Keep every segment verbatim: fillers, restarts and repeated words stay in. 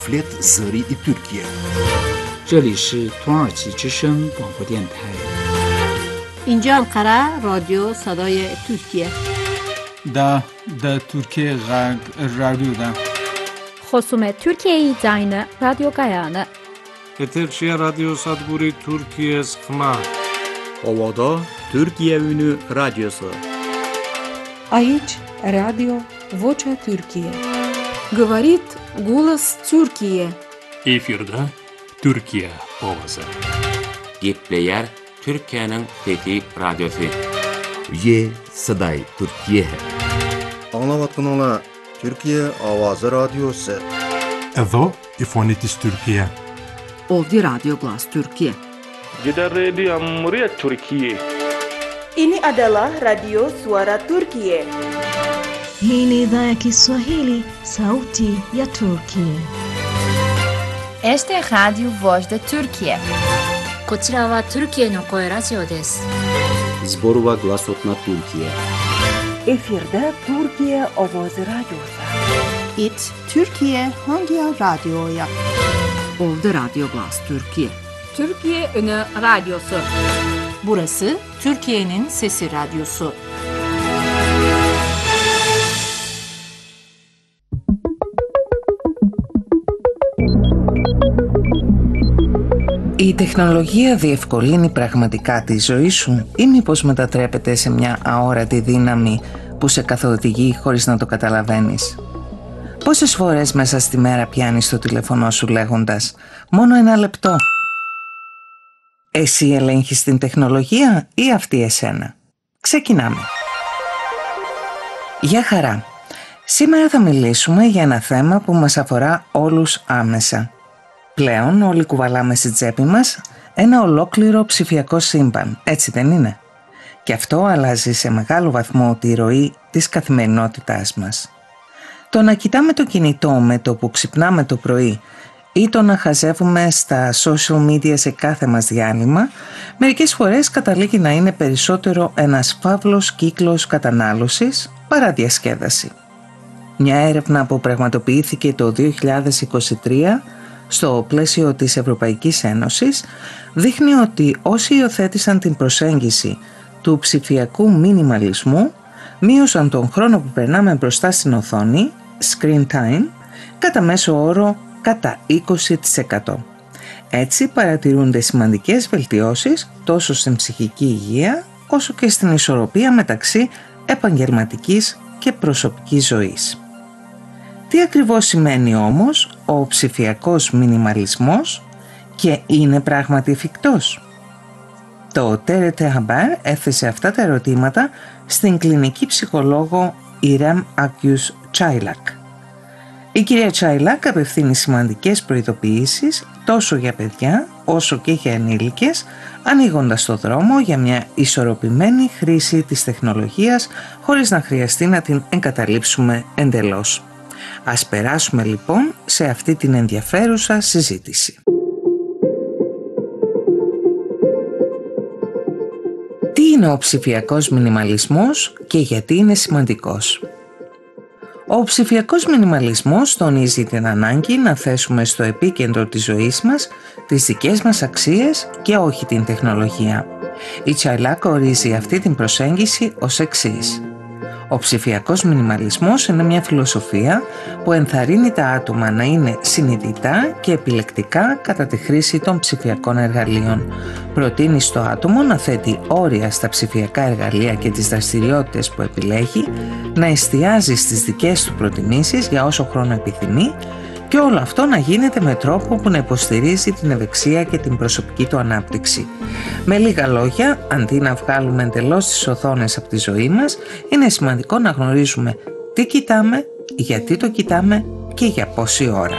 Flet Zări i Turkiye. 这里是土耳其之声广播电台。 اینجا انقره رادیو صدای ترکیه. دا دا ترکیه غرب رادیو دا. خصوم ترکیه زاین رادیو گایانه. Eterçiye Radyo Sadburi Türkiye Sıkma. Ovada Türkiye Ünü Radyosu. Aici Radio Vocea Türkiye. Говорит голос Türkiye. Efirde Türkiye Ovası. Gepleyer Türkiye'nin Fethi Radyosu. Ye Saday Türkiye. Anlavatkanala Türkiye Avazı Radyosu. Edo İfonitis Türkiye. Ovdje Radio Glas Türkiye. Gidan Radio Muryat Türkiye. Ini adalah Radio Suara Turkiye. Hii ni idhaa ya Kiswahili, Sauti ya Turkiye. Este é Radio Voz da Turkiye. こちらはトルキエの声ラジオです。 Zborova Glasot na Türkiye. Efirde Türkiye Avazı Radyosu. It Türkiye Hangi Radyo'ya? Ovdje Radio Glas Türkiye. Türkiye Ünü Radyosu. Burası Türkiye'nin Sesi Radyosu. Η τεχνολογία διευκολύνει πραγματικά τη ζωή σου ή μήπως μετατρέπεται σε μια αόρατη δύναμη που σε καθοδηγεί χωρίς να το καταλαβαίνεις? Πόσες φορές μέσα στη μέρα πιάνεις το τηλέφωνο σου λέγοντας «Μόνο ένα λεπτό». Εσύ ελέγχεις την τεχνολογία ή αυτή εσένα? Ξεκινάμε. Γεια χαρά. Σήμερα θα μιλήσουμε για ένα θέμα που μας αφορά όλους άμεσα. Πλέον όλοι κουβαλάμε στη τσέπη μας ένα ολόκληρο ψηφιακό σύμπαν, έτσι δεν είναι? Και αυτό αλλάζει σε μεγάλο βαθμό τη ροή της καθημερινότητάς μας. Το να κοιτάμε το κινητό με το που ξυπνάμε το πρωί ή το να χαζεύουμε στα social media σε κάθε μας διάλειμμα, μερικές φορές καταλήγει να είναι περισσότερο ένας φαύλος κύκλος κατανάλωσης παρά διασκέδαση. Μια έρευνα που πραγματοποιήθηκε το δύο χιλιάδες είκοσι τρία στο πλαίσιο της Ευρωπαϊκής Ένωσης δείχνει ότι όσοι υιοθέτησαν την προσέγγιση του ψηφιακού μινιμαλισμού μείωσαν τον χρόνο που περνάμε μπροστά στην οθόνη, screen time, κατά μέσο όρο κατά είκοσι τοις εκατό. Έτσι παρατηρούνται σημαντικές βελτιώσεις τόσο στην ψυχική υγεία όσο και στην ισορροπία μεταξύ επαγγελματικής και προσωπικής ζωής. Τι ακριβώς σημαίνει όμως ο ψηφιακός μινιμαλισμός και είναι πράγματι εφικτός? Το Τέρετε Χαμπάρ έθεσε αυτά τα ερωτήματα στην κλινική ψυχολόγο Ιρέμ Ακιούς Τσάιλακ. Η κυρία Τσάιλακ απευθύνει σημαντικές προειδοποιήσεις τόσο για παιδιά όσο και για ενήλικες, ανοίγοντας το δρόμο για μια ισορροπημένη χρήση της τεχνολογίας χωρίς να χρειαστεί να την εγκαταλείψουμε εντελώς. Ας περάσουμε λοιπόν σε αυτή την ενδιαφέρουσα συζήτηση. Τι είναι ο ψηφιακός μινιμαλισμός και γιατί είναι σημαντικός? Ο ψηφιακός μινιμαλισμός τονίζει την ανάγκη να θέσουμε στο επίκεντρο της ζωής μας τις δικές μας αξίες και όχι την τεχνολογία. Η Τσάιλακ ορίζει αυτή την προσέγγιση ως εξής. Ο ψηφιακός μινιμαλισμός είναι μια φιλοσοφία που ενθαρρύνει τα άτομα να είναι συνειδητά και επιλεκτικά κατά τη χρήση των ψηφιακών εργαλείων. Προτείνει στο άτομο να θέτει όρια στα ψηφιακά εργαλεία και τις δραστηριότητες που επιλέγει, να εστιάζει στις δικές του προτιμήσεις για όσο χρόνο επιθυμεί και όλο αυτό να γίνεται με τρόπο που να υποστηρίζει την ευεξία και την προσωπική του ανάπτυξη. Με λίγα λόγια, αντί να βγάλουμε εντελώς τις οθόνες από τη ζωή μας, είναι σημαντικό να γνωρίζουμε τι κοιτάμε, γιατί το κοιτάμε και για πόση ώρα.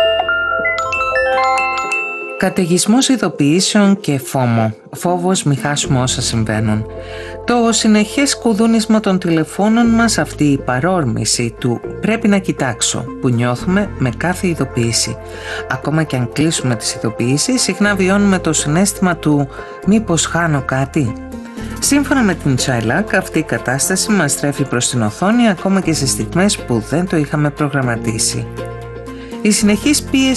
Καταιγισμός ειδοποιήσεων και φόμο, φόβος μη χάσουμε όσα συμβαίνουν. Το συνεχές κουδούνισμα των τηλεφώνων μας, αυτή η παρόρμηση του «πρέπει να κοιτάξω» που νιώθουμε με κάθε ειδοποίηση. Ακόμα και αν κλείσουμε τις ειδοποιήσεις, συχνά βιώνουμε το συναίσθημα του «μήπως χάνω κάτι». Σύμφωνα με την Τσάιλακ, αυτή η κατάσταση μας στρέφει προς την οθόνη ακόμα και σε στιγμές που δεν το είχαμε προγραμματίσει. Η συνεχής πίεση